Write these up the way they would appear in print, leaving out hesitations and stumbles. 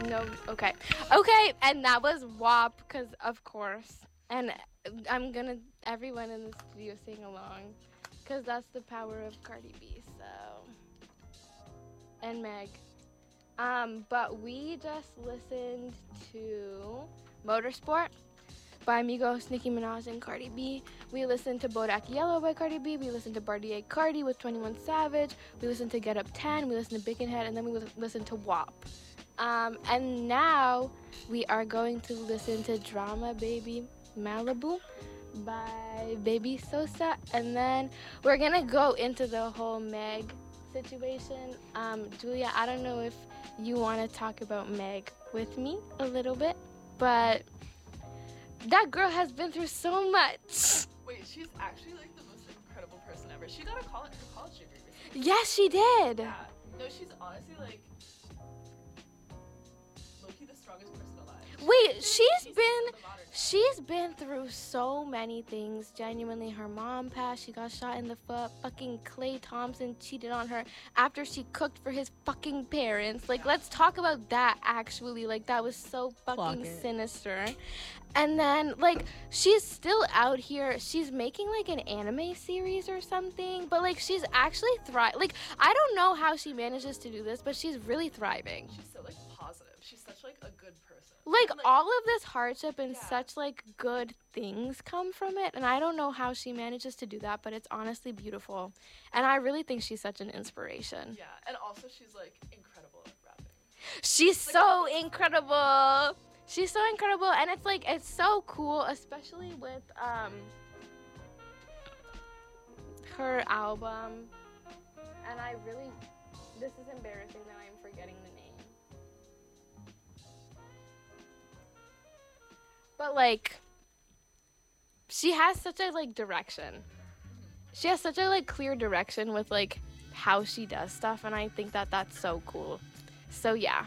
No, okay. Okay, and that was WAP, because of course. And I'm gonna, everyone in the studio sing along, because that's the power of Cardi B, so. And Meg. But we just listened to Motorsport by Migos, Nicki Minaj, and Cardi B. We listened to Bodak Yellow by Cardi B. We listened to Bartier Cardi with 21 Savage. We listened to Get Up 10. We listened to Big and Head, and then we listened to WAP. And now we are going to listen to Drama Baby Malibu by Baby Sosa, and then we're gonna go into the whole Meg situation. Julia, I don't know if you want to talk about Meg with me a little bit, but that girl has been through so much. Wait, she's actually like the most incredible person ever. She got a college degree recently. Yes, she did. Yeah. No, she's honestly like low-key the strongest person alive. Wait, she's been through so many things. Genuinely, her mom passed. She got shot in the foot. Fucking Klay Thompson cheated on her after she cooked for his fucking parents. Like, let's talk about that, actually. Like, that was so fucking sinister. And then, like, she's still out here. She's making, like, an anime series or something. But, like, she's actually thriving. Like, I don't know how she manages to do this, but she's really thriving. She's so, like, positive. She's such, like, a good person. Like, all of this hardship and such, like, good things come from it. And I don't know how she manages to do that, but it's honestly beautiful. And I really think she's such an inspiration. Yeah, and also she's, like, incredible at rapping. She's so incredible. She's so incredible. And it's, like, it's so cool, especially with her album. And I really, this is embarrassing that I'm forgetting the name. But, like, she has such a, like, direction. She has such a, like, clear direction with, like, how she does stuff, and I think that that's so cool. So, yeah.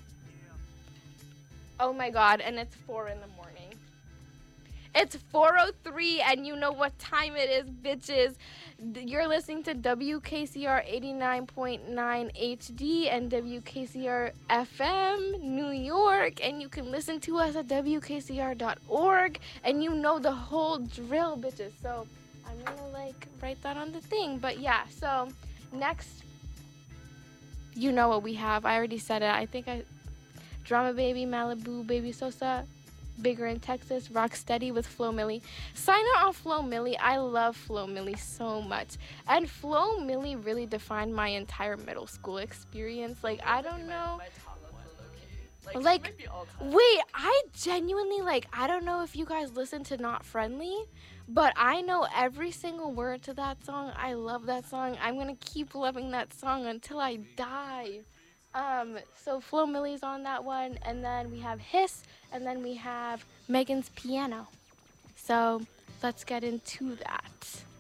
Oh, my God, and it's 4 in the morning. It's 4:03, and you know what time it is, bitches. You're listening to WKCR 89.9 HD and WKCR FM New York, and you can listen to us at WKCR.org, and you know the whole drill, bitches. So I'm gonna, like, write that on the thing. But yeah, so next, you know what we have. I already said it. Drama Baby, Malibu, Baby Sosa, Bigger in Texas, Rocksteady with Flo Milli. Sign up on Flo Milli. I love Flo Milli so much. And Flo Milli really defined my entire middle school experience. Like, I don't know. Like, wait, I genuinely, like, I don't know if you guys listen to Not Friendly, but I know every single word to that song. I love that song. I'm gonna keep loving that song until I die. So Flo Milli's on that one, and then we have Hiss, and then we have Megan's Piano. So let's get into that.